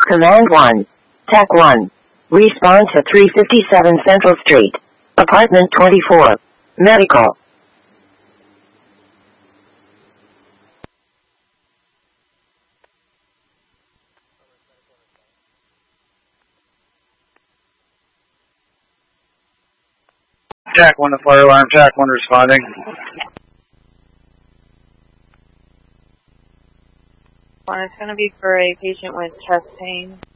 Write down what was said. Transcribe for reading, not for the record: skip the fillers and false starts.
Command 1. TAC 1. Respond to 357 Central Street. Apartment 24. Medical. TAC 1 to fire alarm, TAC 1 responding. It's going to be for a patient with chest pain.